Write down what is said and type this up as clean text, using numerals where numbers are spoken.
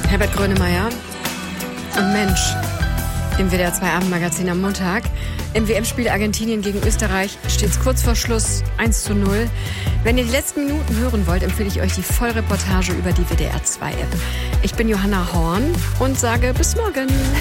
Herbert Grönemeyer und Mensch im WDR 2 Abendmagazin am Montag. Im WM-Spiel Argentinien gegen Österreich steht es kurz vor Schluss 1:0. Wenn ihr die letzten Minuten hören wollt, empfehle ich euch die Vollreportage über die WDR 2 App. Ich bin Johanna Horn und sage bis morgen.